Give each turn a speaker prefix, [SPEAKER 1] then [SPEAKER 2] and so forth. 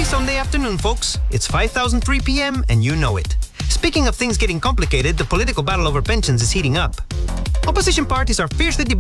[SPEAKER 1] Happy Sunday afternoon, folks. It's 5,003 p.m. and you know it. Speaking of things getting complicated, the political battle over pensions is heating up. Opposition parties are fiercely debating